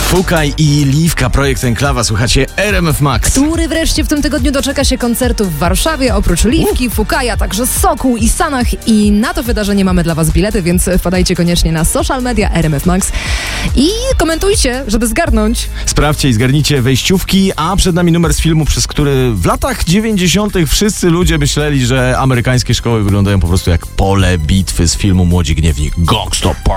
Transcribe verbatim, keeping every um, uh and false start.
Fukaj i Liwka, projekt Enklawa, słuchacie R M F Max. Który wreszcie w tym tygodniu doczeka się koncertów w Warszawie. Oprócz Liwki, Fukaja, także Sokół i Sanach. I na to wydarzenie mamy dla was bilety, więc wpadajcie koniecznie na social media R M F Max i komentujcie, żeby zgarnąć. Sprawdźcie i zgarnijcie wejściówki, a przed nami numer z filmu, przez który w latach dziewięćdziesiątych wszyscy ludzie myśleli, że amerykańskie szkoły wyglądają po prostu jak pole bitwy z filmu Młodzi Gniewni. Gangsta Paradise.